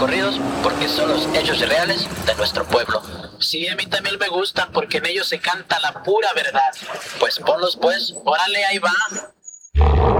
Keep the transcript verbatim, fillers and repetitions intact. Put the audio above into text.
corridos porque son los hechos reales de nuestro pueblo. Sí, a mí también me gustan porque en ellos se canta la pura verdad. Pues ponlos pues, órale, ahí va.